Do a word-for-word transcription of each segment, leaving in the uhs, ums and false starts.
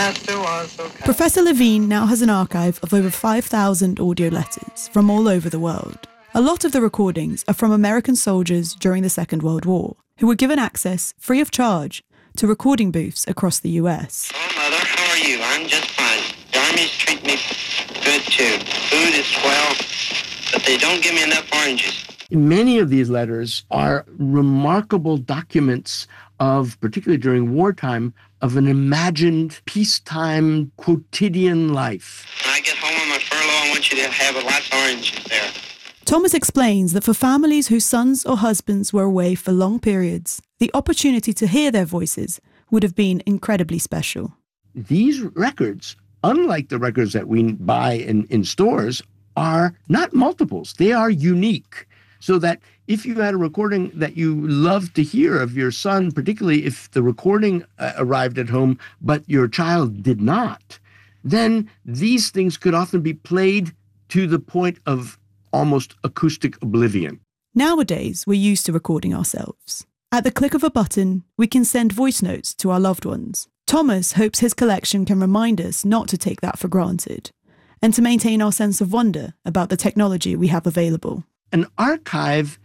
master was so kind. Professor Levine now has an archive of over five thousand audio letters from all over the world. A lot of the recordings are from American soldiers during the Second World War, who were given access, free of charge, to recording booths across the U S. Oh, Mother, how are you? I'm just fine. The Army's treat me good, too. Food is swell, but they don't give me enough oranges. Many of these letters are remarkable documents of, particularly during wartime, of an imagined peacetime quotidian life. When I get home on my furlough, I want you to have lots of oranges there. Thomas explains that for families whose sons or husbands were away for long periods, the opportunity to hear their voices would have been incredibly special. These records, unlike the records that we buy in, in stores, are not multiples. They are unique. So that if you had a recording that you loved to hear of your son, particularly if the recording uh, arrived at home, but your child did not, then these things could often be played to the point of almost acoustic oblivion. Nowadays, we're used to recording ourselves. At the click of a button, we can send voice notes to our loved ones. Thomas hopes his collection can remind us not to take that for granted and to maintain our sense of wonder about the technology we have available. An archive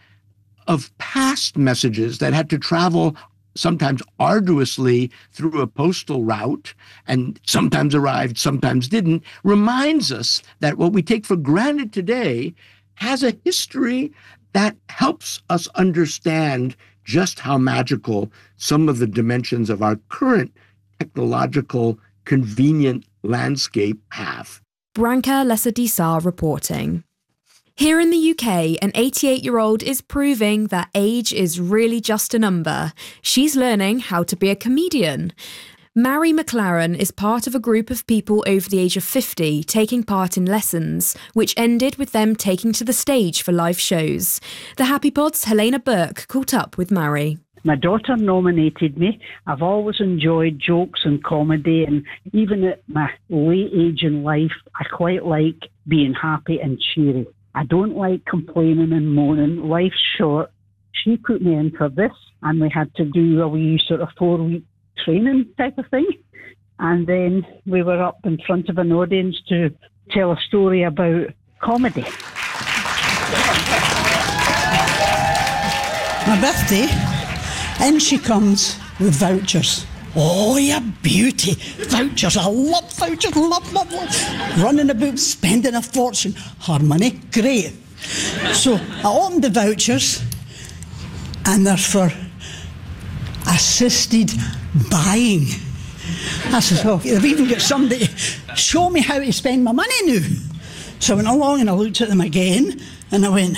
of past messages that had to travel sometimes arduously through a postal route and sometimes arrived, sometimes didn't, reminds us that what we take for granted today has a history that helps us understand just how magical some of the dimensions of our current technological, convenient landscape have. Branka Lesser-Dissar reporting. Here in the U K, an eighty-eight-year-old is proving that age is really just a number. She's learning how to be a comedian. Mary McLaren is part of a group of people over the age of fifty taking part in lessons, which ended with them taking to the stage for live shows. The Happy Pod's Helena Burke caught up with Mary. My daughter nominated me. I've always enjoyed jokes and comedy, and even at my late age in life, I quite like being happy and cheery. I don't like complaining and moaning. Life's short. She put me in for this, and we had to do a wee sort of four-week training type of thing. And then we were up in front of an audience to tell a story about comedy. My birthday, in she comes with vouchers. Oh, you beauty. Vouchers. I love vouchers. Love, love, love. Running about, spending a fortune. Her money, great. So I opened the vouchers and they're for assisted buying. I said, oh, they've even got somebody to show me how to spend my money now. So I went along and I looked at them again and I went,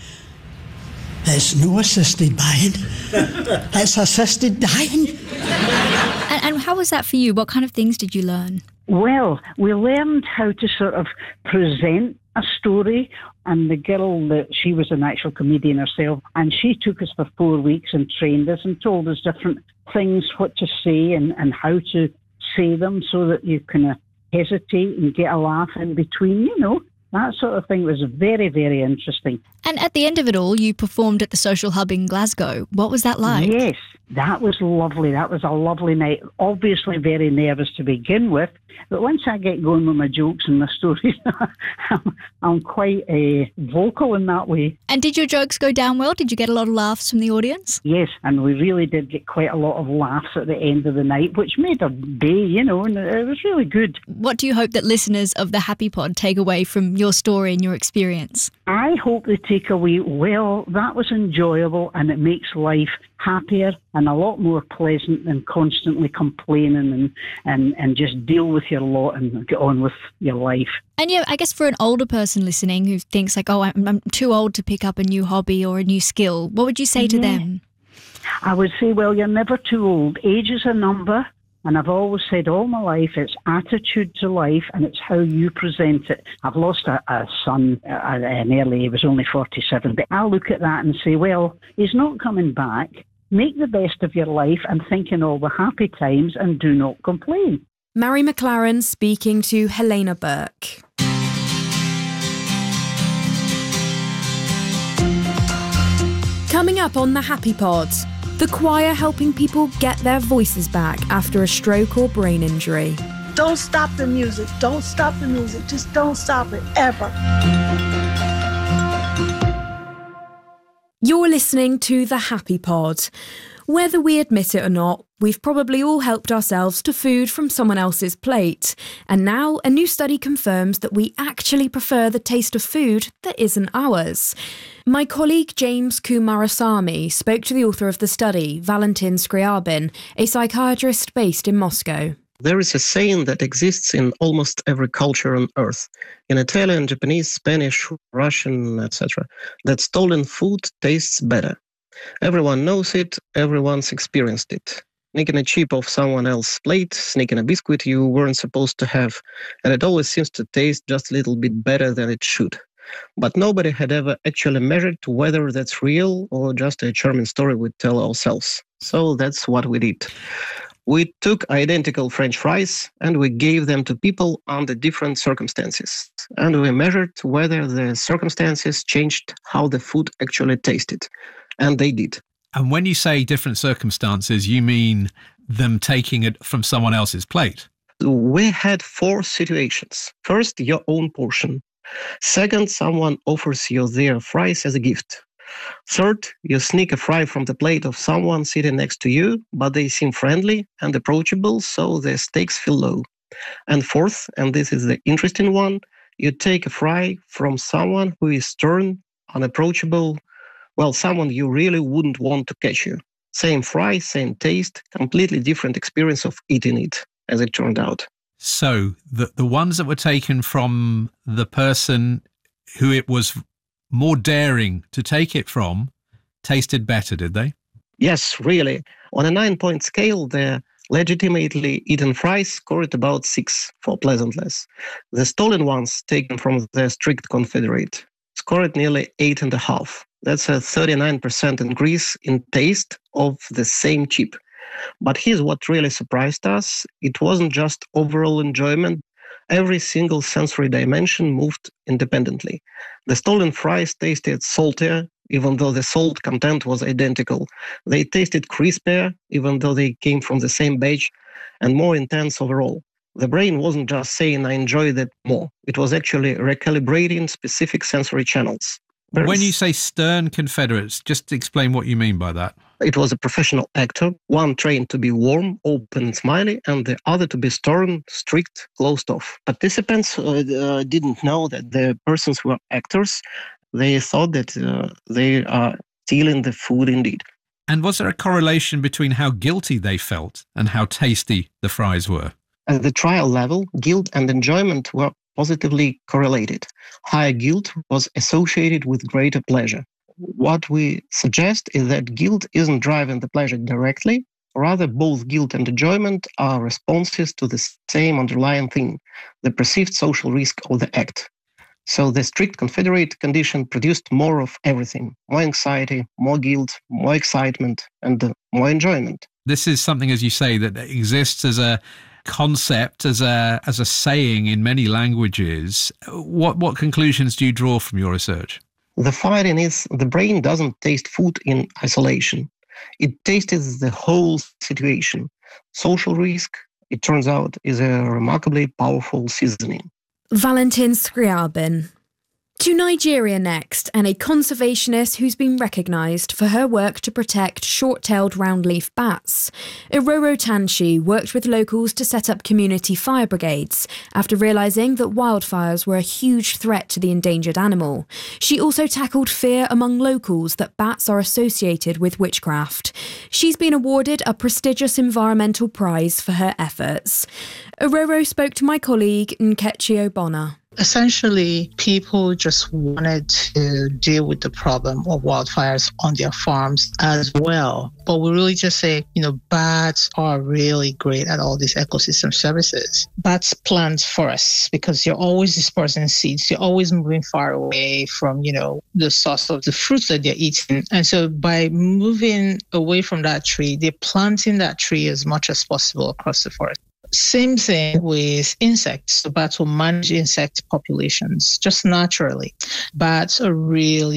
it's no assisted buying. It's assisted dying. And, and how was that for you? What kind of things did you learn? Well, we learned how to sort of present a story, and the girl, that she was an actual comedian herself, and she took us for four weeks and trained us and told us different things, what to say and, and how to say them so that you can hesitate and get a laugh in between, you know. That sort of thing was very, very interesting. And at the end of it all, you performed at the Social Hub in Glasgow. What was that like? Yes, that was lovely. That was a lovely night. Obviously very nervous to begin with, but once I get going with my jokes and my stories, I'm, I'm quite uh, vocal in that way. And did your jokes go down well? Did you get a lot of laughs from the audience? Yes, and we really did get quite a lot of laughs at the end of the night, which made our day, you know, and it was really good. What do you hope that listeners of the Happy Pod take away from your story and your experience? I hope they take away, well, that was enjoyable and it makes life happier and a lot more pleasant than constantly complaining and, and, and just deal with your lot and get on with your life. And yeah, I guess for an older person listening who thinks like, oh, I'm, I'm too old to pick up a new hobby or a new skill, what would you say to yeah. them? I would say, well, you're never too old. Age is a number. And I've always said all my life, it's attitude to life and it's how you present it. I've lost a, a son at an early, he was only forty-seven, but I look at that and say, well, he's not coming back. Make the best of your life and think in all the happy times and do not complain. Mary McLaren speaking to Helena Burke. Coming up on the Happy Pod, the choir helping people get their voices back after a stroke or brain injury. Don't stop the music. Don't stop the music. Just don't stop it, ever. You're listening to The Happy Pod. Whether we admit it or not, we've probably all helped ourselves to food from someone else's plate. And now a new study confirms that we actually prefer the taste of food that isn't ours. My colleague James Kumarasamy spoke to the author of the study, Valentin Scriabin, a psychiatrist based in Moscow. There is a saying that exists in almost every culture on earth, in Italian, Japanese, Spanish, Russian, et cetera, that stolen food tastes better. Everyone knows it, everyone's experienced it. Sneaking a chip off someone else's plate, sneaking a biscuit you weren't supposed to have, and it always seems to taste just a little bit better than it should. But nobody had ever actually measured whether that's real or just a charming story we tell ourselves. So that's what we did. We took identical French fries and we gave them to people under different circumstances. And we measured whether the circumstances changed how the food actually tasted. And they did. And when you say different circumstances, you mean them taking it from someone else's plate? We had four situations. First, your own portion. Second, someone offers you their fries as a gift. Third, you sneak a fry from the plate of someone sitting next to you, but they seem friendly and approachable, so the stakes feel low. And fourth, and this is the interesting one, you take a fry from someone who is stern, unapproachable, well, someone you really wouldn't want to catch you. Same fry, same taste, completely different experience of eating it, as it turned out. So the the ones that were taken from the person who it was more daring to take it from tasted better, did they? Yes, really. On a nine-point scale, the legitimately eaten fries scored about six for pleasantness. The stolen ones taken from the strict Confederate scored nearly eight and a half. That's a thirty-nine percent increase in taste of the same chip. But here's what really surprised us. It wasn't just overall enjoyment. Every single sensory dimension moved independently. The stolen fries tasted saltier, even though the salt content was identical. They tasted crispier, even though they came from the same batch, and more intense overall. The brain wasn't just saying, I enjoyed it more. It was actually recalibrating specific sensory channels. There's, when you say stern Confederates, just explain what you mean by that. It was a professional actor, one trained to be warm, open and smiley, and the other to be stern, strict, closed off. Participants uh, uh, didn't know that the persons were actors. They thought that uh, they are stealing the food indeed. And was there a correlation between how guilty they felt and how tasty the fries were? At the trial level, guilt and enjoyment were positively correlated. Higher guilt was associated with greater pleasure. What we suggest is that guilt isn't driving the pleasure directly. Rather, both guilt and enjoyment are responses to the same underlying thing, the perceived social risk of the act. So the strict Confederate condition produced more of everything, more anxiety, more guilt, more excitement, and more enjoyment. This is something, as you say, that exists as a concept, as a as a saying in many languages. What what conclusions do you draw from your research? The finding is the brain doesn't taste food in isolation. It tastes the whole situation. Social risk, it turns out, is a remarkably powerful seasoning. Valentin Scriabin. To Nigeria next, and a conservationist who's been recognised for her work to protect short-tailed roundleaf bats. Iroro Tanshi worked with locals to set up community fire brigades after realising that wildfires were a huge threat to the endangered animal. She also tackled fear among locals that bats are associated with witchcraft. She's been awarded a prestigious environmental prize for her efforts. Iroro spoke to my colleague Nkechi Obona. Essentially, people just wanted to deal with the problem of wildfires on their farms as well. But we really just say, you know, bats are really great at all these ecosystem services. Bats plant forests because you're always dispersing seeds. You're always moving far away from, you know, the source of the fruits that they're eating. And so by moving away from that tree, they're planting that tree as much as possible across the forest. Same thing with insects. So bats will manage insect populations just naturally. Bats are really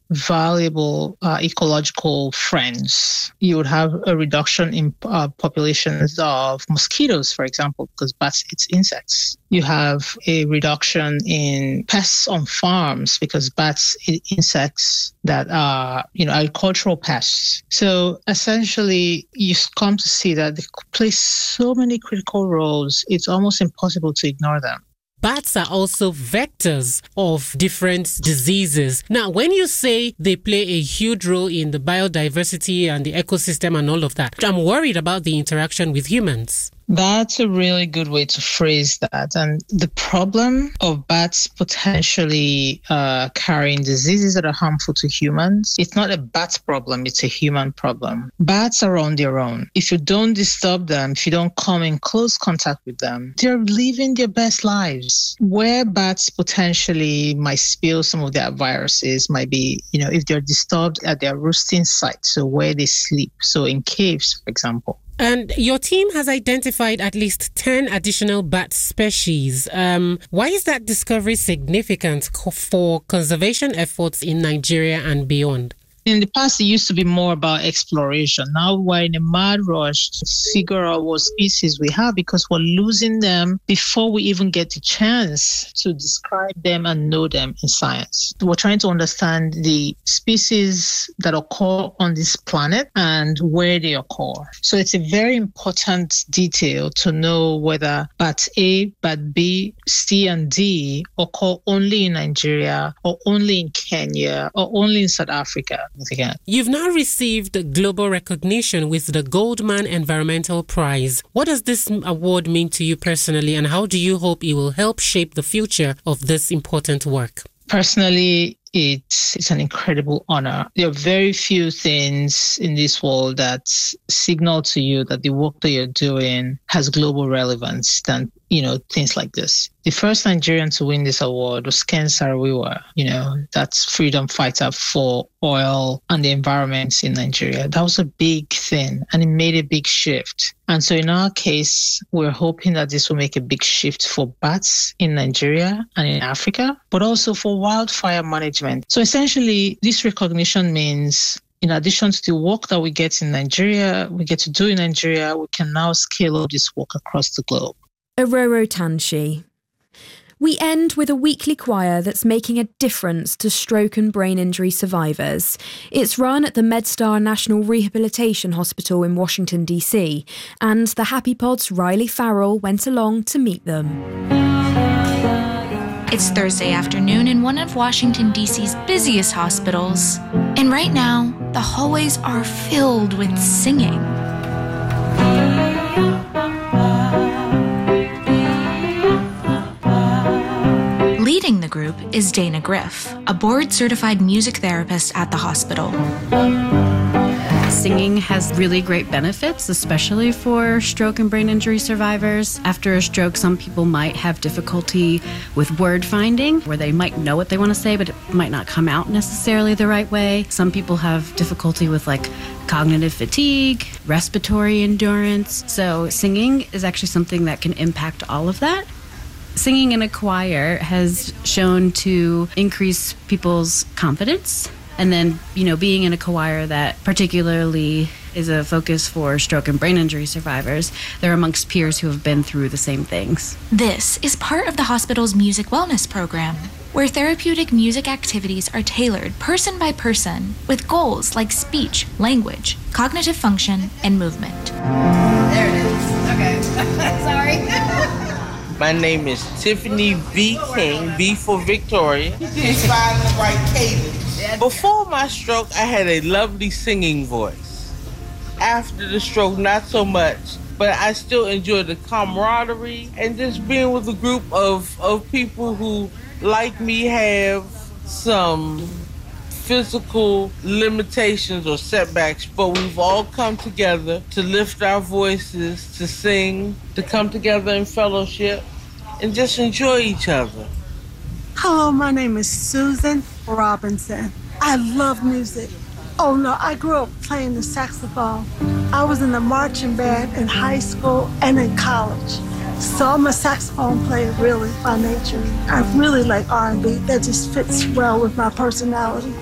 valuable uh, ecological friends. You would have a reduction in uh, populations of mosquitoes, for example, because bats eat insects. You have a reduction in pests on farms because bats eat insects that are, you know, agricultural pests. So essentially, you come to see that they play so many critical roles, it's almost impossible to ignore them. Bats are also vectors of different diseases. Now, when you say they play a huge role in the biodiversity and the ecosystem and all of that, I'm worried about the interaction with humans. That's a really good way to phrase that. And the problem of bats potentially uh, carrying diseases that are harmful to humans, it's not a bat problem, it's a human problem. Bats are on their own. If you don't disturb them, if you don't come in close contact with them, they're living their best lives. Where bats potentially might spill some of their viruses might be, you know, if they're disturbed at their roosting site, so where they sleep, so in caves, for example. And your team has identified at least ten additional bat species. Um, why is that discovery significant for conservation efforts in Nigeria and beyond? In the past, it used to be more about exploration. Now we're in a mad rush to figure out what species we have because we're losing them before we even get the chance to describe them and know them in science. We're trying to understand the species that occur on this planet and where they occur. So it's a very important detail to know whether bat A, bat B, C, and D occur only in Nigeria or only in Kenya or only in South Africa. Again. You've now received global recognition with the Goldman Environmental Prize. What does this award mean to you personally, and how do you hope it will help shape the future of this important work? Personally, it's, it's an incredible honor. There are very few things in this world that signal to you that the work that you're doing has global relevance than, you know, things like this. The first Nigerian to win this award was Ken Saro-Wiwa, you know, that's freedom fighter for oil and the environment in Nigeria. That was a big thing and it made a big shift. And so in our case, we're hoping that this will make a big shift for bats in Nigeria and in Africa, but also for wildfire management. So essentially, this recognition means in addition to the work that we get in Nigeria, we get to do in Nigeria, we can now scale up this work across the globe. Ororo Tanshi. We end with a weekly choir that's making a difference to stroke and brain injury survivors. It's run at the MedStar National Rehabilitation Hospital in Washington, D C, and the Happy Pod's Riley Farrell went along to meet them. It's Thursday afternoon in one of Washington, D C's busiest hospitals. And right now, the hallways are filled with singing. Leading the group is Dana Griff, a board-certified music therapist at the hospital. Singing has really great benefits, especially for stroke and brain injury survivors. After a stroke, some people might have difficulty with word finding, where they might know what they want to say, but it might not come out necessarily the right way. Some people have difficulty with like cognitive fatigue, respiratory endurance. So singing is actually something that can impact all of that. Singing in a choir has shown to increase people's confidence. And then, you know, being in a choir that particularly is a focus for stroke and brain injury survivors, they're amongst peers who have been through the same things. This is part of the hospital's music wellness program, where therapeutic music activities are tailored person by person with goals like speech, language, cognitive function, and movement. There it is. Okay. Sorry. My name is Tiffany V. King, V for Victoria. She's finding the right cadence. Before my stroke, I had a lovely singing voice. After the stroke, not so much, but I still enjoy the camaraderie and just being with a group of, of people who, like me, have some physical limitations or setbacks, but we've all come together to lift our voices, to sing, to come together in fellowship, and just enjoy each other. Hello, my name is Susan Robinson. I love music. Oh no, I grew up playing the saxophone. I was in the marching band in high school and in college. So I'm a saxophone player really by nature. I really like R and B. That just fits well with my personality.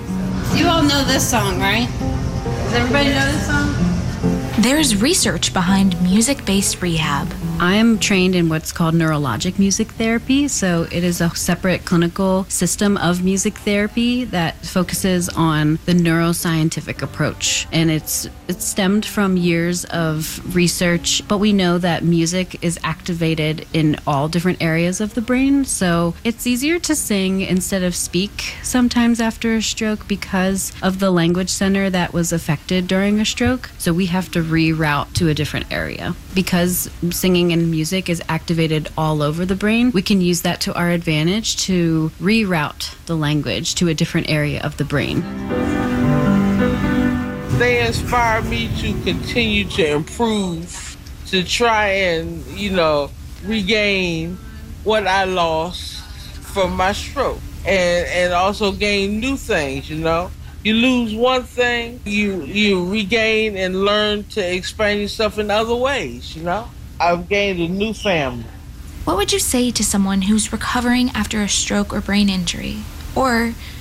You all know this song, right? Does everybody know this song? There's research behind music-based rehab. I am trained in what's called neurologic music therapy. So it is a separate clinical system of music therapy that focuses on the neuroscientific approach. And it's it's stemmed from years of research, but we know that music is activated in all different areas of the brain. So it's easier to sing instead of speak sometimes after a stroke because of the language center that was affected during a stroke. So we have to reroute to a different area. Because singing and music is activated all over the brain, we can use that to our advantage to reroute the language to a different area of the brain. They inspire me to continue to improve, to try and, you know, regain what I lost from my stroke, and, and also gain new things, you know. You lose one thing, you you regain and learn to expand yourself in other ways, you know? I've gained a new family. What would you say to someone who's recovering after a stroke or brain injury? Or